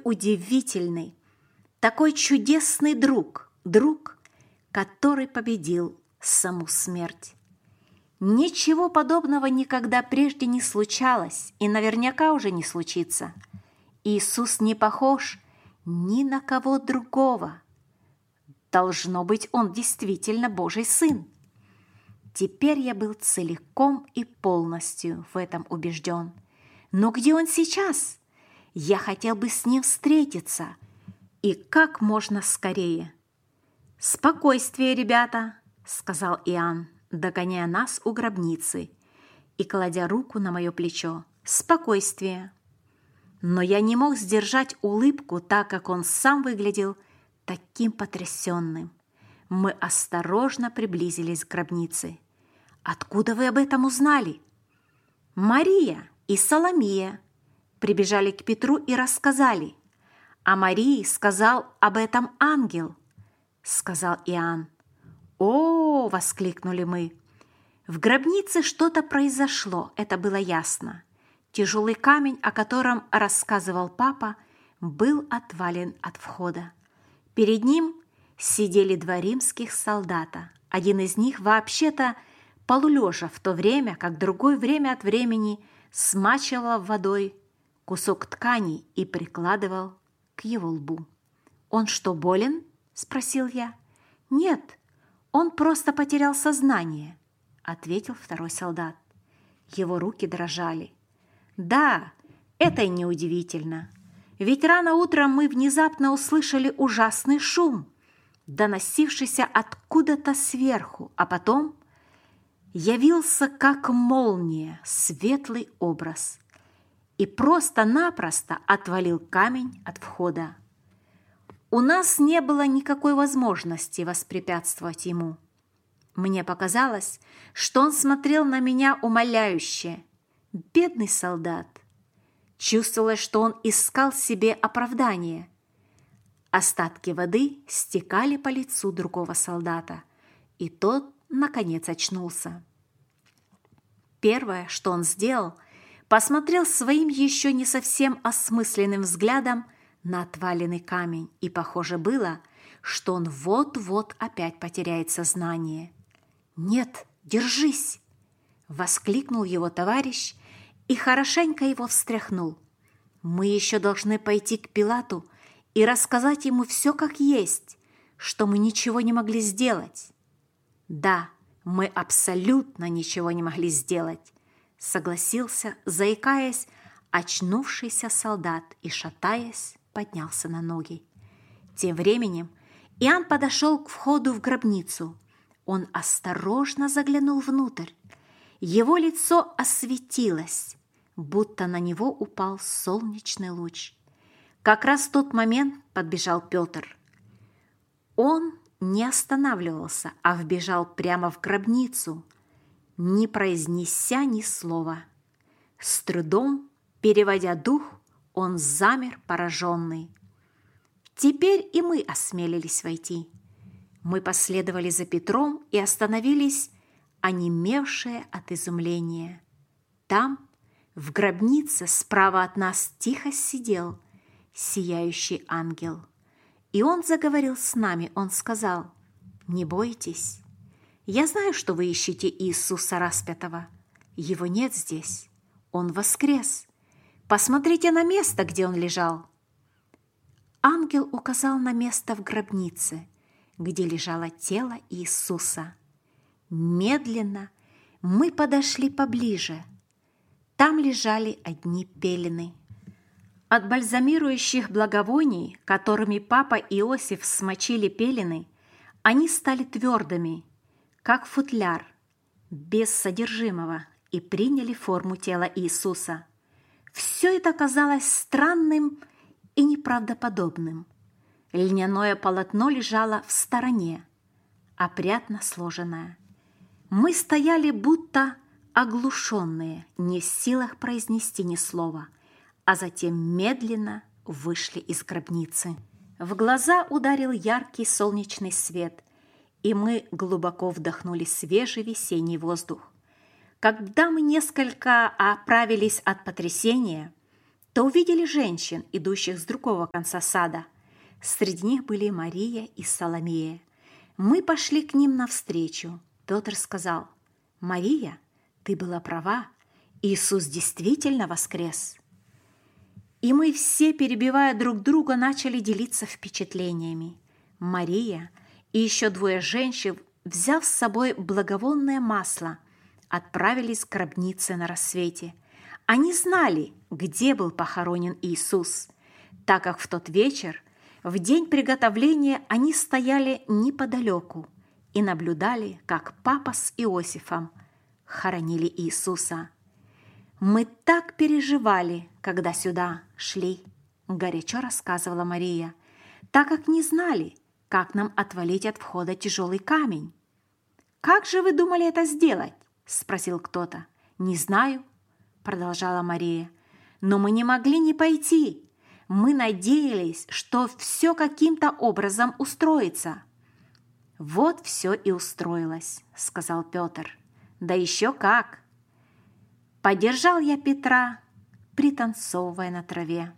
удивительный, такой чудесный друг, который победил саму смерть. Ничего подобного никогда прежде не случалось и наверняка уже не случится. Иисус не похож ни на кого другого. Должно быть, Он действительно Божий Сын. Теперь я был целиком и полностью в этом убежден. Но где Он сейчас? Я хотел бы с Ним встретиться. И как можно скорее. «Спокойствие, ребята», — сказал Иоанн, догоняя нас у гробницы и кладя руку на мое плечо. «Спокойствие». Но я не мог сдержать улыбку, так как он сам выглядел таким потрясенным. Мы осторожно приблизились к гробнице. «Откуда вы об этом узнали?» «Мария и Соломия прибежали к Петру и рассказали. А Марии сказал об этом ангел», — сказал Иоанн. «О!» — воскликнули мы. В гробнице что-то произошло, это было ясно. Тяжелый камень, о котором рассказывал папа, был отвален от входа. Перед ним сидели два римских солдата. Один из них вообще-то полулежа, в то время как другой время от времени смачивал водой кусок ткани и прикладывал к его лбу. «Он что, болен?» – спросил я. «Нет, он просто потерял сознание», – ответил второй солдат. Его руки дрожали. «Да, это и неудивительно. Ведь рано утром мы внезапно услышали ужасный шум, доносившийся откуда-то сверху, а потом явился как молния светлый образ и просто-напросто отвалил камень от входа. У нас не было никакой возможности воспрепятствовать ему. Мне показалось, что он смотрел на меня умоляюще. Бедный солдат. Чувствовалось, что он искал себе оправдание. Остатки воды стекали по лицу другого солдата, и тот, наконец, очнулся. Первое, что он сделал, посмотрел своим еще не совсем осмысленным взглядом на отваленный камень, и похоже было, что он вот-вот опять потеряет сознание. «Нет, держись!» – воскликнул его товарищ и хорошенько его встряхнул. «Мы еще должны пойти к Пилату и рассказать ему все как есть, что мы ничего не могли сделать». «Да, мы абсолютно ничего не могли сделать», – согласился, заикаясь, очнувшийся солдат и, шатаясь, поднялся на ноги. Тем временем Иоанн подошел к входу в гробницу. Он осторожно заглянул внутрь. Его лицо осветилось, будто на него упал солнечный луч. Как раз в тот момент подбежал Петр. Он не останавливался, а вбежал прямо в гробницу, не произнеся ни слова. С трудом, переводя дух, он замер пораженный. Теперь и мы осмелились войти. Мы последовали за Петром и остановились, онемевшие от изумления. Там, в гробнице, справа от нас тихо сидел сияющий ангел. И он заговорил с нами, он сказал: «Не бойтесь, я знаю, что вы ищете Иисуса распятого. Его нет здесь, он воскрес. Посмотрите на место, где он лежал». Ангел указал на место в гробнице, где лежало тело Иисуса. Медленно мы подошли поближе. Там лежали одни пелены. От бальзамирующих благовоний, которыми папа и Иосиф смочили пелены, они стали твердыми, как футляр, без содержимого, и приняли форму тела Иисуса. Все это казалось странным и неправдоподобным. Льняное полотно лежало в стороне, опрятно сложенное. Мы стояли будто оглушенные, не в силах произнести ни слова, а затем медленно вышли из гробницы. В глаза ударил яркий солнечный свет, и мы глубоко вдохнули свежий весенний воздух. Когда мы несколько оправились от потрясения, то увидели женщин, идущих с другого конца сада. Среди них были Мария и Соломея. Мы пошли к ним навстречу. Петр сказал: «Мария, ты была права, Иисус действительно воскрес». И мы все, перебивая друг друга, начали делиться впечатлениями. Мария и еще 2 женщин, взяв с собой благовонное масло, отправились к гробнице на рассвете. Они знали, где был похоронен Иисус, так как в тот вечер, в день приготовления, они стояли неподалеку и наблюдали, как папа с Иосифом хоронили Иисуса. «Мы так переживали, когда сюда шли», – горячо рассказывала Мария, «так как не знали, как нам отвалить от входа тяжелый камень». «Как же вы думали это сделать?» – спросил кто-то. «Не знаю», – продолжала Мария, «но мы не могли не пойти. Мы надеялись, что все каким-то образом устроится». «Вот все и устроилось», – сказал Петр. «Да еще как!» Поддержал я Петра, пританцовывая на траве.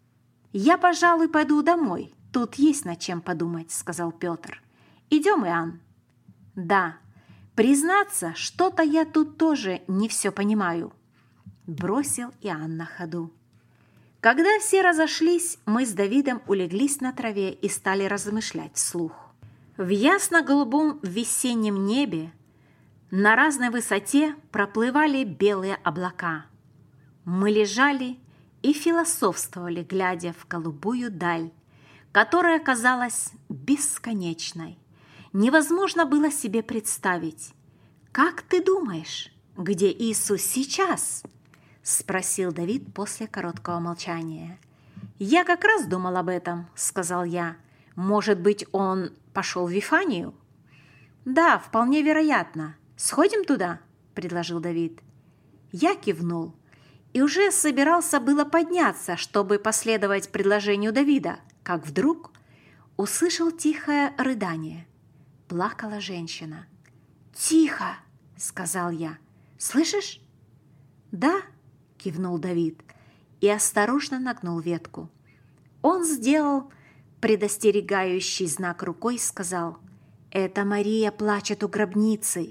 «Я, пожалуй, пойду домой. Тут есть над чем подумать», – сказал Петр. «Идем, Иоанн». «Да, признаться, что-то я тут тоже не все понимаю», – бросил Иоанн на ходу. Когда все разошлись, мы с Давидом улеглись на траве и стали размышлять вслух. В ясно-голубом весеннем небе на разной высоте проплывали белые облака. Мы лежали и философствовали, глядя в голубую даль, которая казалась бесконечной. Невозможно было себе представить. «Как ты думаешь, где Иисус сейчас?» – спросил Давид после короткого молчания. «Я как раз думал об этом», – сказал я. «Может быть, он пошел в Вифанию?» «Да, вполне вероятно. Сходим туда?» – предложил Давид. Я кивнул и уже собирался было подняться, чтобы последовать предложению Давида, как вдруг услышал тихое рыдание. Плакала женщина. «Тихо!» – сказал я. «Слышишь?» «Да», – кивнул Давид и осторожно нагнул ветку. Он сделал предостерегающий знак рукой и сказал: «Это Мария плачет у гробницы».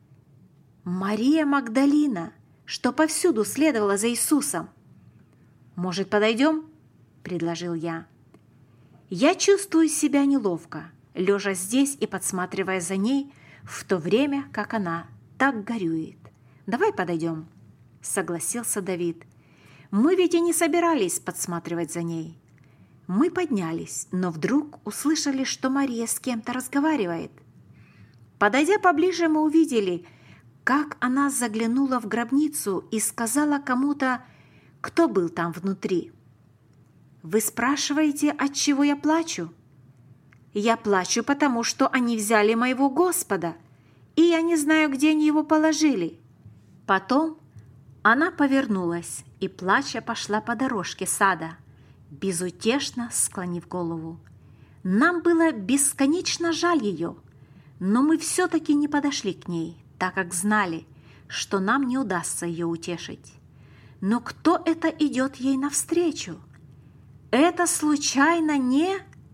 Мария Магдалина, что повсюду следовала за Иисусом. «Может, подойдем?» – предложил я. Я чувствую себя неловко, лежа здесь и подсматривая за ней, в то время, как она так горюет. «Давай подойдем», – согласился Давид. «Мы ведь и не собирались подсматривать за ней». Мы поднялись, но вдруг услышали, что Мария с кем-то разговаривает. Подойдя поближе, мы увидели, как она заглянула в гробницу и сказала кому-то, кто был там внутри. «Вы спрашиваете, от чего я плачу? Я плачу, потому что они взяли моего Господа, и я не знаю, где они его положили». Потом она повернулась и, плача, пошла по дорожке сада, безутешно склонив голову. Нам было бесконечно жаль ее, но мы все-таки не подошли к ней, так как знали, что нам не удастся ее утешить. Но кто это идет ей навстречу? Это случайно не...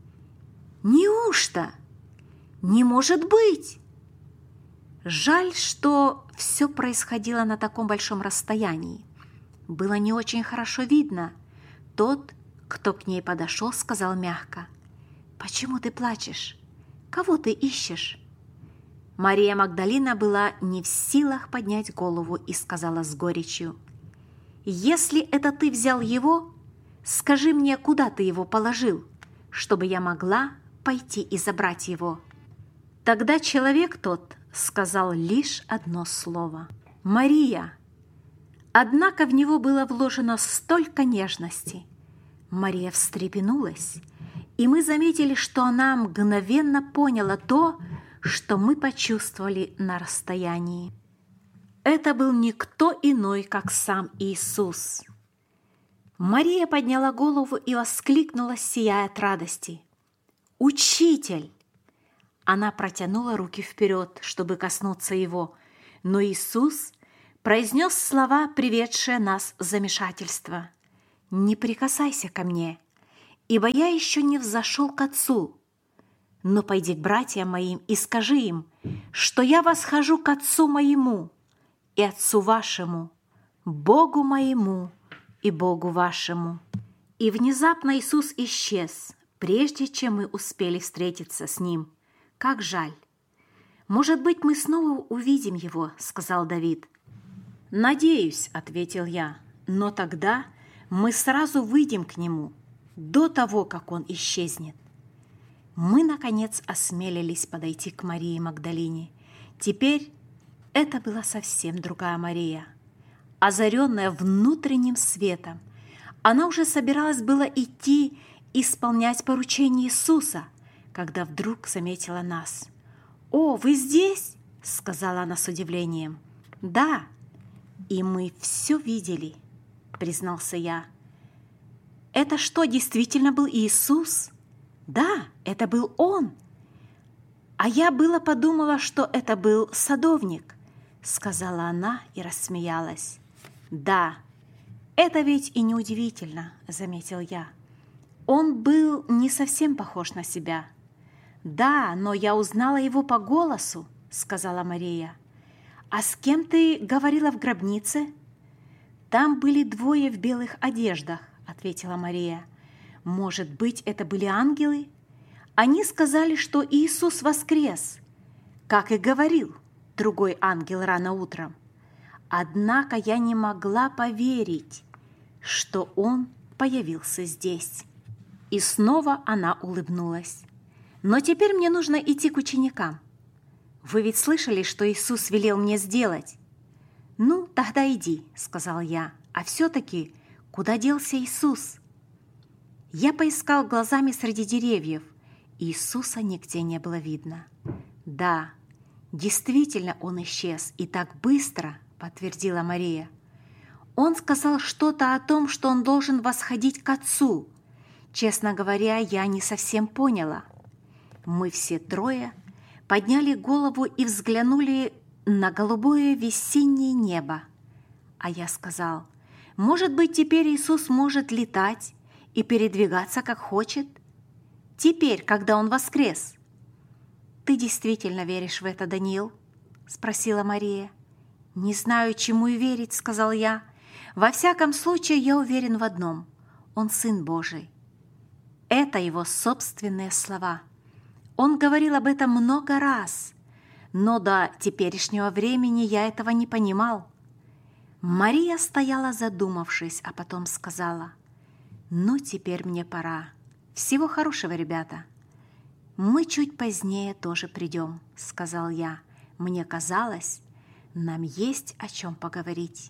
Неужто? Не может быть! Жаль, что все происходило на таком большом расстоянии. Было не очень хорошо видно. Тот, кто к ней подошел, сказал мягко: «Почему ты плачешь? Кого ты ищешь?» Мария Магдалина была не в силах поднять голову и сказала с горечью: «Если это ты взял его, скажи мне, куда ты его положил, чтобы я могла пойти и забрать его». Тогда человек тот сказал лишь одно слово: «Мария». Однако в него было вложено столько нежности. Мария встрепенулась, и мы заметили, что она мгновенно поняла то, что мы почувствовали на расстоянии. Это был никто иной, как сам Иисус. Мария подняла голову и воскликнула, сияя от радости: «Учитель!» Она протянула руки вперед, чтобы коснуться его, но Иисус произнес слова, приведшие нас в замешательство: не прикасайся ко мне, ибо я еще не взошел к Отцу. Но пойди к братьям моим и скажи им, что я восхожу к Отцу моему и Отцу вашему, Богу моему и Богу вашему». И внезапно Иисус исчез, прежде чем мы успели встретиться с Ним. Как жаль! «Может быть, мы снова увидим Его», — сказал Давид. «Надеюсь», — ответил я, — «но тогда мы сразу выйдем к Нему, до того, как Он исчезнет». Мы, наконец, осмелились подойти к Марии Магдалине. Теперь это была совсем другая Мария. Озаренная внутренним светом, она уже собиралась было идти исполнять поручение Иисуса, когда вдруг заметила нас. «О, вы здесь?» — сказала она с удивлением. «Да, и мы все видели», — признался я. «Это что, действительно был Иисус?» «Да, это был Он». «А я было подумала, что это был садовник», — сказала она и рассмеялась. «Да, это ведь и не удивительно», — заметил я. «Он был не совсем похож на себя». «Да, но я узнала его по голосу», — сказала Мария. «А с кем ты говорила в гробнице?» «Там были двое в белых одеждах», — ответила Мария. «Может быть, это были ангелы? Они сказали, что Иисус воскрес, как и говорил другой ангел рано утром. Однако я не могла поверить, что Он появился здесь». И снова она улыбнулась. «Но теперь мне нужно идти к ученикам. Вы ведь слышали, что Иисус велел мне сделать?» «Ну, тогда иди», — сказал я. «А все-таки куда делся Иисус?» Я поискал глазами среди деревьев. Иисуса нигде не было видно. «Да, действительно Он исчез, и так быстро», — подтвердила Мария. «Он сказал что-то о том, что Он должен восходить к Отцу. Честно говоря, я не совсем поняла». Мы все трое подняли голову и взглянули на голубое весеннее небо. А я сказал: «Может быть, теперь Иисус может летать и передвигаться, как хочет? Теперь, когда Он воскрес». «Ты действительно веришь в это, Даниил?» — спросила Мария. «Не знаю, чему и верить», — сказал я. «Во всяком случае, я уверен в одном: Он Сын Божий». Это Его собственные слова. Он говорил об этом много раз, но до теперешнего времени я этого не понимал. Мария стояла, задумавшись, а потом сказала: «Ну, теперь мне пора. Всего хорошего, ребята». «Мы чуть позднее тоже придем», — сказал я. «Мне казалось, нам есть о чем поговорить».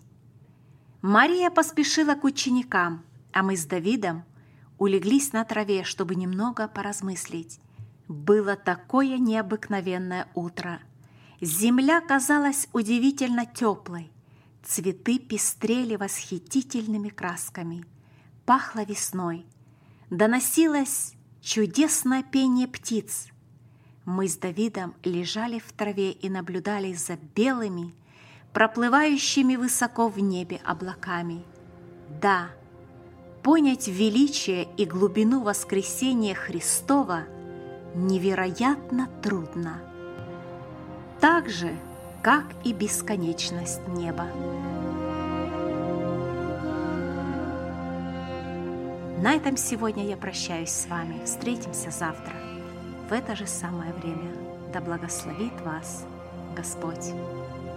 Мария поспешила к ученикам, а мы с Давидом улеглись на траве, чтобы немного поразмыслить. Было такое необыкновенное утро. Земля казалась удивительно теплой, цветы пестрели восхитительными красками, пахло весной, доносилось чудесное пение птиц. Мы с Давидом лежали в траве и наблюдали за белыми, проплывающими высоко в небе облаками. Да, понять величие и глубину воскресения Христова невероятно трудно, так же, как и бесконечность неба. На этом сегодня я прощаюсь с вами. Встретимся завтра в это же самое время. Да благословит вас Господь.